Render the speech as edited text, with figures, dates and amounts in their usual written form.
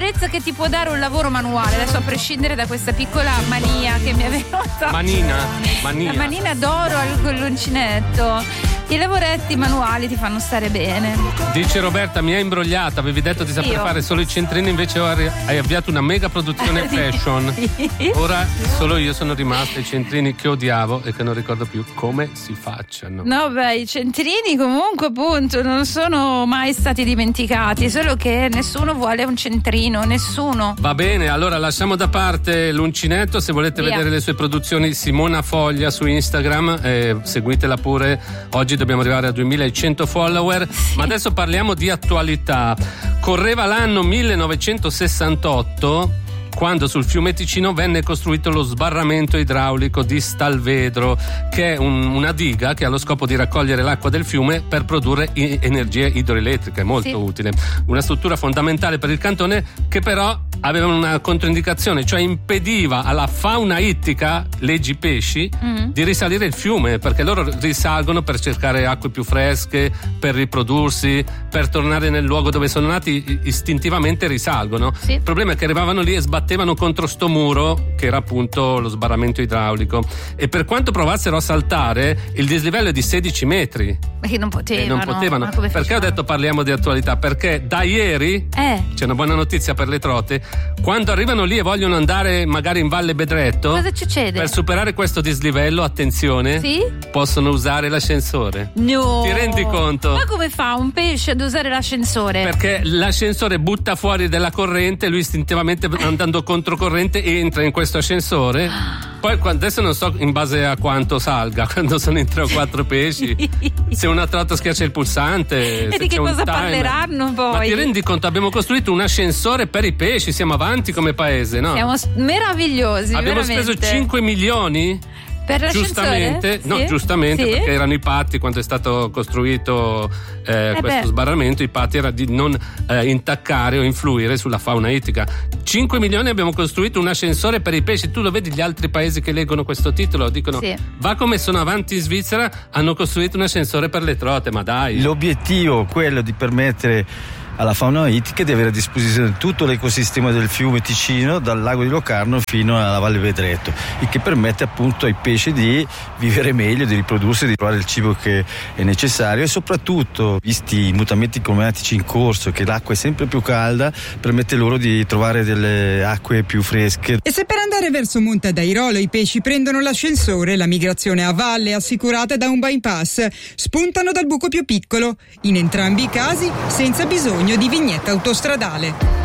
leggerezza che ti può dare un lavoro manuale, adesso a prescindere da questa piccola mania che mi è venuta. Mania. La manina d'oro all'uncinetto. I lavoretti manuali ti fanno stare bene. Dice Roberta, mi hai imbrogliata, avevi detto di saper fare solo i centrini, invece hai avviato una mega produzione fashion. Ora solo io sono rimasta ai centrini che odiavo e che non ricordo più come si facciano. No, beh, i centrini comunque appunto non sono mai stati dimenticati, solo che nessuno vuole un centrino, nessuno. Va bene, allora lasciamo da parte l'uncinetto. Se volete vedere le sue produzioni, Simona Foglia su Instagram, seguitela pure. Oggi dobbiamo arrivare a 2100 follower, ma adesso parliamo di attualità. Correva l'anno 1968 quando sul fiume Ticino venne costruito lo sbarramento idraulico di Stalvedro, che è una diga che ha lo scopo di raccogliere l'acqua del fiume per produrre energia idroelettrica, è molto utile. Una struttura fondamentale per il cantone che però aveva una controindicazione, cioè impediva alla fauna ittica, leggi pesci, di risalire il fiume, perché loro risalgono per cercare acque più fresche, per riprodursi, per tornare nel luogo dove sono nati, istintivamente risalgono. Il problema è che arrivavano lì e sbattevano contro sto muro, che era appunto lo sbarramento idraulico, e per quanto provassero a saltare, il dislivello è di 16 metri. Perché non potevano. Perché ho detto parliamo di attualità? Perché da ieri c'è una buona notizia per le trote. Quando arrivano lì e vogliono andare magari in Valle Bedretto, cosa succede? Per superare questo dislivello, attenzione, possono usare l'ascensore. No! Ti rendi conto? Ma come fa un pesce ad usare l'ascensore? Perché l'ascensore butta fuori della corrente, lui istintivamente andando controcorrente entra in questo ascensore. Poi adesso non so in base a quanto salga, quando sono in 3 o 4 pesci, se una trota schiaccia il pulsante, e di che cosa parleranno poi? Ma ti rendi conto? Abbiamo costruito un ascensore per i pesci, siamo avanti come paese, no? Siamo meravigliosi. Abbiamo veramente. speso 5 milioni per l'ascensore? Giustamente, perché erano i patti quando è stato costruito questo sbarramento. I patti era di non intaccare o influire sulla fauna ittica. 5 milioni abbiamo costruito un ascensore per i pesci. Tu lo vedi, gli altri paesi che leggono questo titolo dicono va come sono avanti in Svizzera, hanno costruito un ascensore per le trote, ma dai. L'obiettivo è quello di permettere alla fauna ittica di avere a disposizione tutto l'ecosistema del fiume Ticino, dal lago di Locarno fino alla Valle Bedretto, il che permette appunto ai pesci di vivere meglio, di riprodursi, di trovare il cibo che è necessario, e soprattutto, visti i mutamenti climatici in corso, che l'acqua è sempre più calda, permette loro di trovare delle acque più fresche. E se per andare verso Monte d'Airolo i pesci prendono l'ascensore, la migrazione a valle è assicurata da un bypass, spuntano dal buco più piccolo, in entrambi i casi senza bisogno di vignetta autostradale.